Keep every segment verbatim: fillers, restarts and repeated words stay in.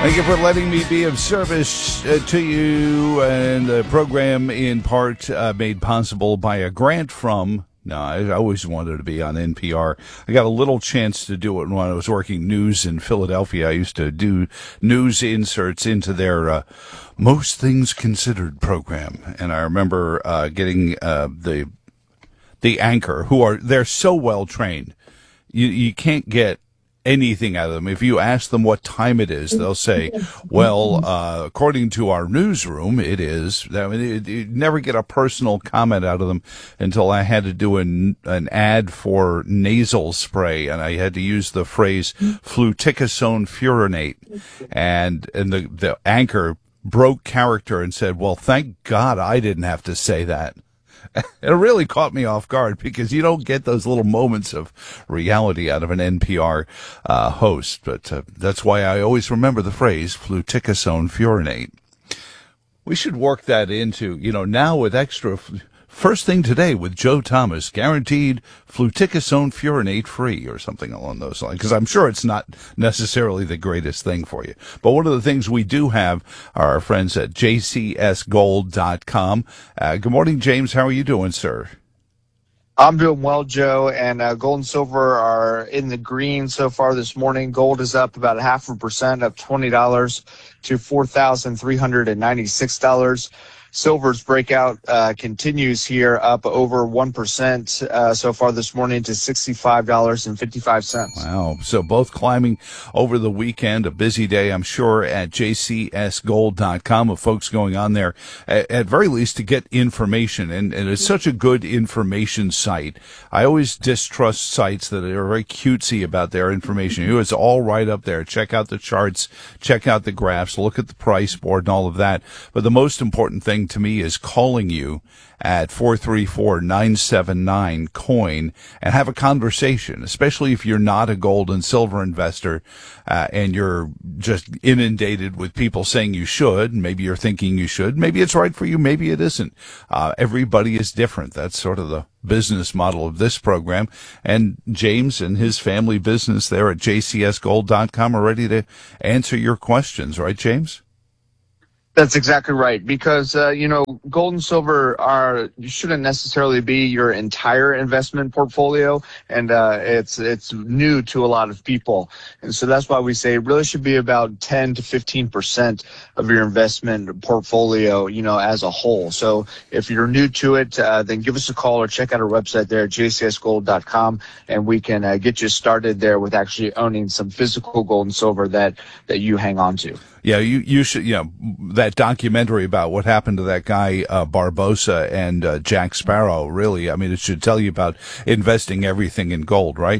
Thank you for letting me be of service uh, to you, and the program in part uh, made possible by a grant from, no, I always wanted to be on N P R. I got a little chance to do it when I was working news in Philadelphia. I used to do news inserts into their uh, Most Things Considered program, and I remember uh, getting uh, the the anchor, who are, they're so well trained. You, you can't get anything out of them. If you ask them what time it is, they'll say, well, uh, according to our newsroom, it is. I mean, it, you never get a personal comment out of them until I had to do an, an ad for nasal spray, and I had to use the phrase fluticasone furanate. And, and the, the anchor broke character and said, well, thank God I didn't have to say that. It really caught me off guard, because you don't get those little moments of reality out of an N P R uh, host. But uh, that's why I always remember the phrase fluticasone furanate. We should work that into, you know, now with extra. First thing today with Joe Thomas, guaranteed fluticasone furanate free, or something along those lines, because I'm sure it's not necessarily the greatest thing for you. But one of the things we do have are our friends at j c s gold dot com. Uh, good morning, James. How are you doing, sir? I'm doing well, Joe, and uh, gold and silver are in the green so far this morning. Gold is up about a half a percent, up twenty dollars to four thousand three hundred ninety-six dollars. Silver's breakout uh, continues here, up over one percent uh, so far this morning to sixty-five dollars and fifty-five cents. Wow. So both climbing over the weekend, a busy day, I'm sure, at j c s gold dot com, of folks going on there, at, at very least to get information. And, and it's such a good information site. I always distrust sites that are very cutesy about their information. It's all right up there. Check out the charts, check out the graphs, look at the price board and all of that. But the most important thing to me is calling you at four three four, nine seven nine, coin and have a conversation, especially if you're not a gold and silver investor uh, and you're just inundated with people saying you should. Maybe you're thinking you should. Maybe it's right for you. Maybe it isn't. Uh, everybody is different. That's sort of the business model of this program. And James and his family business there at j c s gold dot com are ready to answer your questions. Right, James? That's exactly right, because, uh, you know, gold and silver are shouldn't necessarily be your entire investment portfolio, and uh, it's it's new to a lot of people. And so that's why we say it really should be about ten to fifteen percent of your investment portfolio, you know, as a whole. So if you're new to it, uh, then give us a call or check out our website there at j c s gold dot com, and we can uh, get you started there with actually owning some physical gold and silver that, that you hang on to. Yeah, you, you should, you know, that documentary about what happened to that guy, uh, Barbosa and, uh, Jack Sparrow, really, I mean, it should tell you about investing everything in gold, right?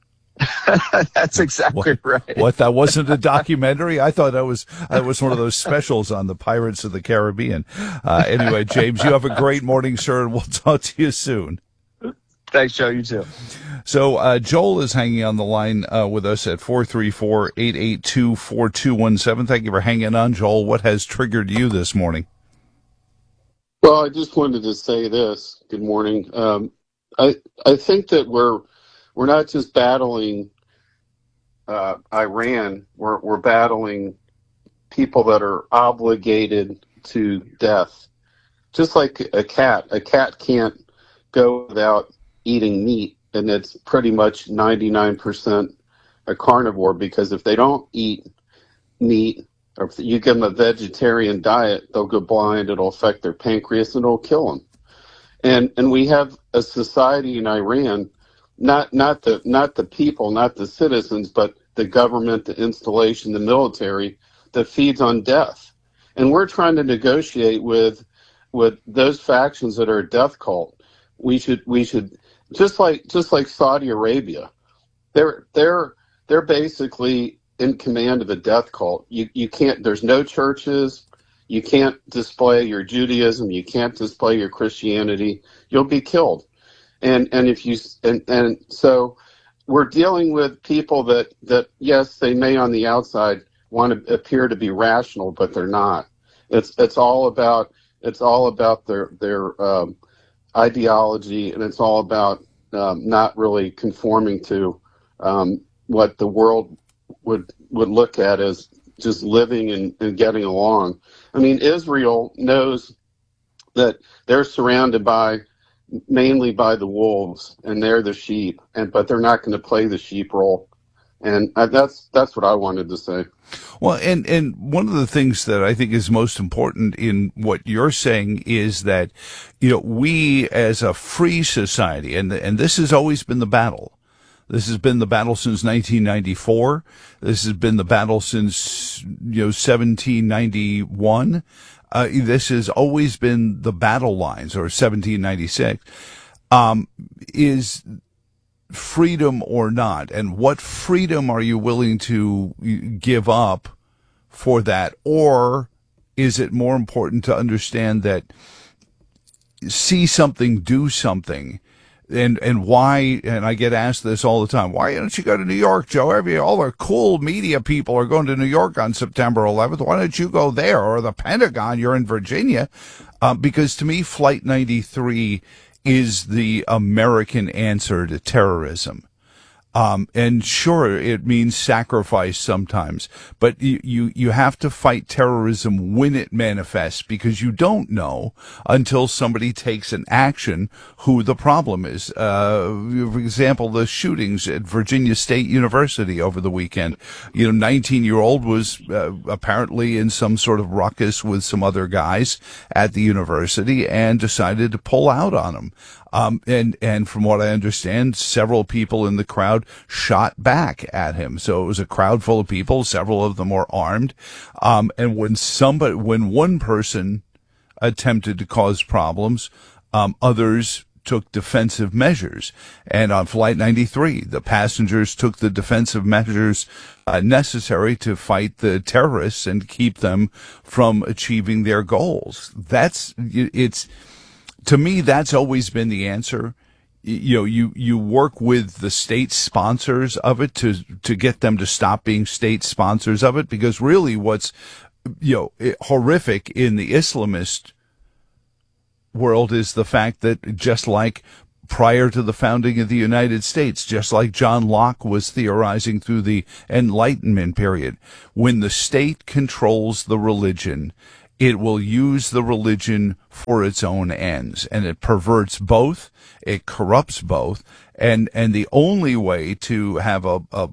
That's exactly what, right. What, that wasn't a documentary? I thought that was, that was one of those specials on the Pirates of the Caribbean. Uh, anyway, James, you have a great morning, sir, and we'll talk to you soon. Thanks, Joe. You too. So uh, Joel is hanging on the line uh, with us at four three four, eight eight two, four two one seven. Thank you for hanging on, Joel. What has triggered you this morning? Well, I just wanted to say this. Good morning. Um, I I think that we're we're not just battling uh, Iran. We're we're battling people that are obligated to death. Just like a cat, a cat can't go without eating meat, and it's pretty much ninety-nine percent a carnivore, because if they don't eat meat, or if you give them a vegetarian diet, they'll go blind, it'll affect their pancreas, and it'll kill them. And and we have a society in Iran, not not the not the people, not the citizens, but the government, the installation, the military, that feeds on death. And we're trying to negotiate with with those factions that are a death cult. We should we should Just like just like Saudi Arabia, they're they're they're basically in command of a death cult. You you can't. There's no churches. You can't display your Judaism. You can't display your Christianity. You'll be killed. And and if you and and so we're dealing with people that that yes, they may on the outside want to appear to be rational, but they're not. It's it's all about it's all about their their um, ideology, and it's all about um, not really conforming to um, what the world would would look at as just living and, and getting along. I mean, Israel knows that they're surrounded by mainly by the wolves, and they're the sheep, and but they're not going to play the sheep role. And uh, that's that's what I wanted to say. Well, and, and one of the things that I think is most important in what you're saying is that, you know, we as a free society, and and this has always been the battle. This has been the battle since nineteen ninety-four. This has been the battle since, you know, seventeen ninety-one. Uh, this has always been the battle lines, or seventeen ninety-six, um, is freedom or not, and what freedom are you willing to give up for that? Or is it more important to understand that see something, do something? And and why, and I get asked this all the time, why don't you go to New York, Joe? Every, all the cool media people are going to New York on September eleventh. Why don't you go there? Or the Pentagon, you're in Virginia. Uh, because to me, Flight ninety-three is the American answer to terrorism. Um, and sure, it means sacrifice sometimes, but you, you, you have to fight terrorism when it manifests, because you don't know until somebody takes an action who the problem is. Uh, for example, the shootings at Virginia State University over the weekend. You know, nineteen year old was uh, apparently in some sort of ruckus with some other guys at the university and decided to pull out on them. Um, and, and from what I understand, several people in the crowd shot back at him. So it was a crowd full of people. Several of them were armed. Um, and when somebody, when one person attempted to cause problems, um, others took defensive measures. And on Flight ninety-three, the passengers took the defensive measures uh, necessary to fight the terrorists and keep them from achieving their goals. That's, it's, to me, that's always been the answer. You know, you, you work with the state sponsors of it to, to get them to stop being state sponsors of it, because really what's, you know, horrific in the Islamist world is the fact that just like prior to the founding of the United States, just like John Locke was theorizing through the Enlightenment period, when the state controls the religion, it will use the religion for its own ends, and it perverts both, it corrupts both, and and the only way to have a, a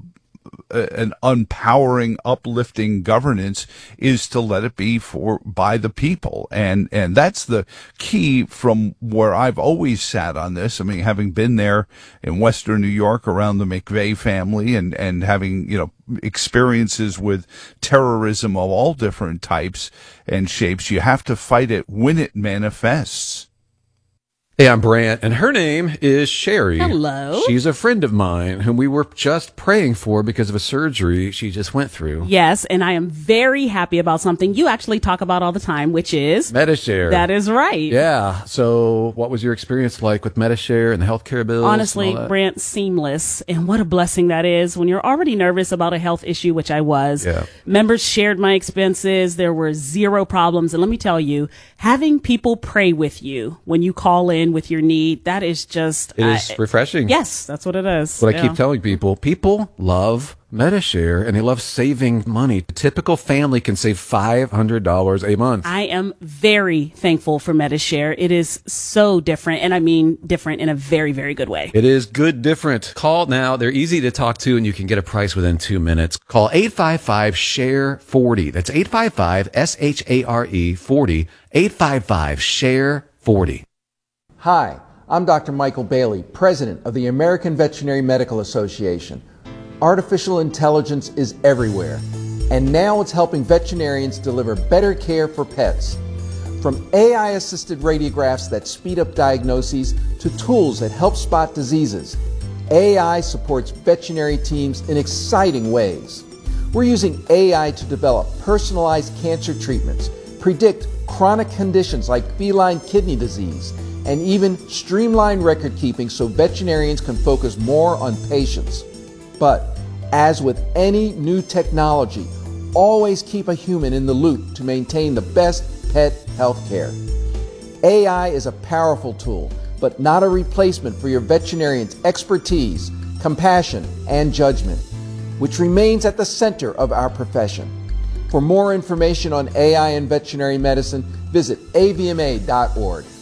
an empowering, uplifting governance is to let it be for by the people, and and that's the key from where I've always sat on this. I mean, having been there in Western New York around the McVeigh family, and and having, you know, experiences with terrorism of all different types and shapes, you have to fight it when it manifests. Hey, I'm Brant, and her name is Sherry. Hello. She's a friend of mine whom we were just praying for because of a surgery she just went through. Yes, and I am very happy about something you actually talk about all the time, which is Medi-Share. That is right. Yeah. So what was your experience like with Medi-Share and the healthcare bills? Honestly, Brant, seamless. And what a blessing that is when you're already nervous about a health issue, which I was. Yeah. Members shared my expenses. There were zero problems. And let me tell you, having people pray with you when you call in with your need, that is just it is uh, refreshing. Yes, that's what it is. What yeah. I keep telling people, people love Medi-Share and they love saving money. A typical family can save five hundred dollars a month. I am very thankful for Medi-Share. It is so different, and I mean different in a very, very good way. It is good different. Call now. They're easy to talk to, and you can get a price within two minutes. Call eight five five, S H A R E, forty. That's eight five five, S H A R E, forty. eight five five, S H A R E, forty. Hi, I'm Doctor Michael Bailey, President of the American Veterinary Medical Association. Artificial intelligence is everywhere, and now it's helping veterinarians deliver better care for pets. From A I-assisted radiographs that speed up diagnoses to tools that help spot diseases, A I supports veterinary teams in exciting ways. We're using A I to develop personalized cancer treatments, predict chronic conditions like feline kidney disease, and even streamline record keeping so veterinarians can focus more on patients. But as with any new technology, always keep a human in the loop to maintain the best pet health care. A I is a powerful tool, but not a replacement for your veterinarian's expertise, compassion, and judgment, which remains at the center of our profession. For more information on A I and veterinary medicine, visit A V M A dot org.